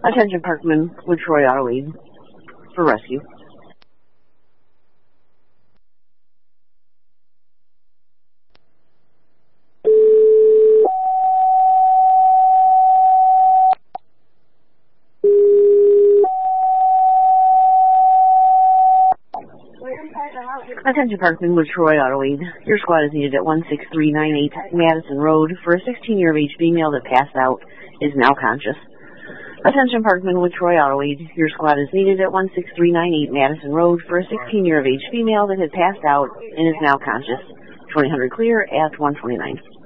Attention Parkman with Troy Auto Aid for rescue. Attention Parkman with Troy Auto Aid. Your squad is needed at 16398 Madison Road for a 16-year of age female that passed out, is now conscious. Attention Parkman with Troy Auto Aid. Your squad is needed at 16398 Madison Road for a 16-year of age female that had passed out and is now conscious. 2000 clear at 129.